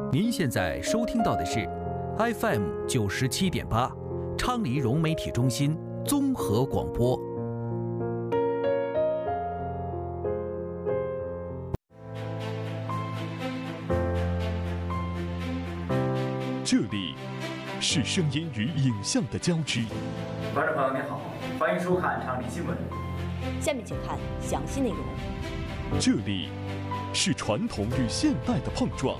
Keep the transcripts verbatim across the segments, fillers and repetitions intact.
您现在收听到的是 F M 九十七点八，昌黎融媒体中心综合广播。 这里是声音与影像的交织。 观众朋友您好，欢迎收看昌黎新闻。 下面请看详细内容。 这里是传统与现代的碰撞。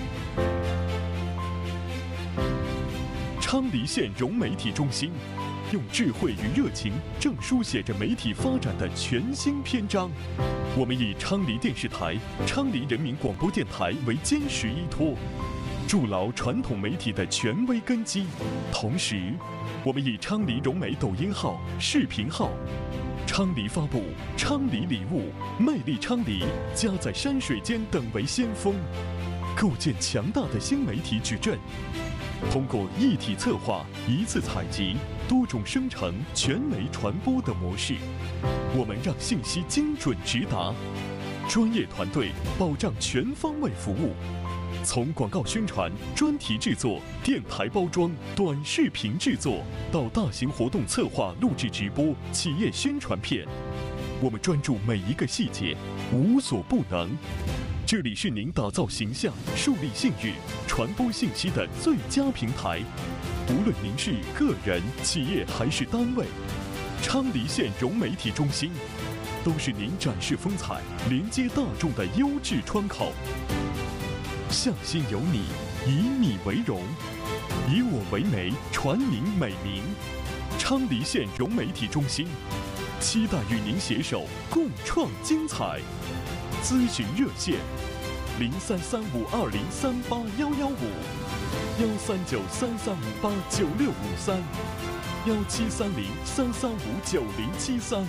昌黎县融媒体中心用智慧与热情，正书写着媒体发展的全新篇章。我们以昌黎电视台、昌黎人民广播电台为坚实依托，筑牢传统媒体的权威根基。同时，我们以昌黎融媒抖音号、视频号、昌黎发布、昌黎礼物、魅力昌黎、家在山水间等为先锋，构建强大的新媒体矩阵。通过一体策划、一次采集、多种生成、全媒传播的模式，我们让信息精准直达，专业团队保障全方位服务。从广告宣传、专题制作、电台包装、短视频制作，到大型活动策划、录制直播、企业宣传片，我们专注每一个细节，无所不能。这里是您打造形象、树立信誉、传播信息的最佳平台。无论您是个人、企业还是单位，昌黎县融媒体中心都是您展示风采、连接大众的优质窗口。向心有你，以你为荣，以我为媒，传您美名。昌黎县融媒体中心期待与您携手共创精彩。咨询热线：零三三五二零三八幺幺五，幺三九三三五八九六五三，幺七三零三三五九零七三。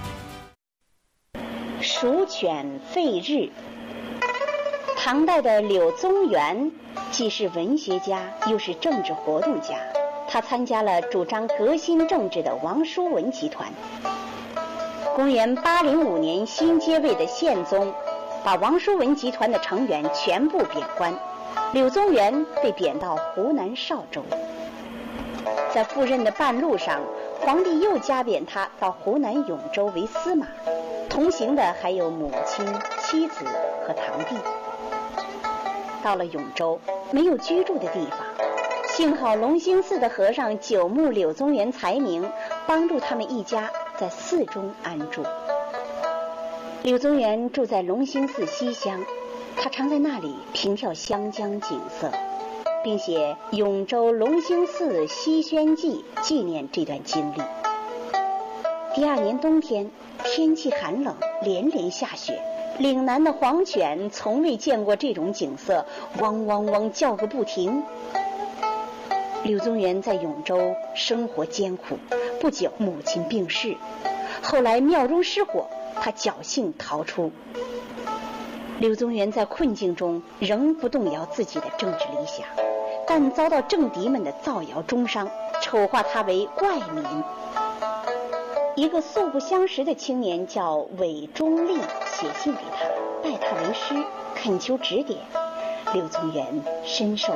蜀犬废日。唐代的柳宗元既是文学家，又是政治活动家。他参加了主张革新政治的王叔文集团。公元八零五年，新接位的宪宗把王叔文集团的成员全部贬官，柳宗元被贬到湖南邵州。在赴任的半路上，皇帝又加贬他到湖南永州为司马，同行的还有母亲、妻子和堂弟。到了永州，没有居住的地方，幸好隆兴寺的和尚久慕柳宗元才名，帮助他们一家在寺中安住。柳宗元住在隆兴寺西厢，他常在那里凭吊湘江景色，并写《永州隆兴寺西轩记》纪念这段经历。第二年冬天，天气寒冷，连连下雪，岭南的黄犬从未见过这种景色，汪汪汪叫个不停。柳宗元在永州生活艰苦，不久母亲病逝，后来庙中失火，他侥幸逃出。柳宗元在困境中仍不动摇自己的政治理想，但遭到政敌们的造谣中伤，丑化他为怪民。一个素不相识的青年叫韦忠立写信给他，拜他为师，恳求指点。柳宗元深受